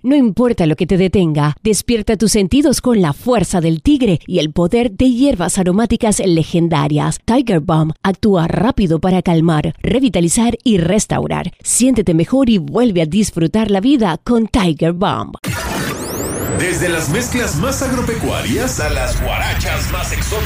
No importa lo que te detenga, despierta tus sentidos con la fuerza del tigre y el poder de hierbas aromáticas legendarias. Tiger Balm actúa rápido para calmar, revitalizar y restaurar. Siéntete mejor y vuelve a disfrutar la vida con Tiger Balm. Desde las mezclas más agropecuarias a las guarachas más exóticas.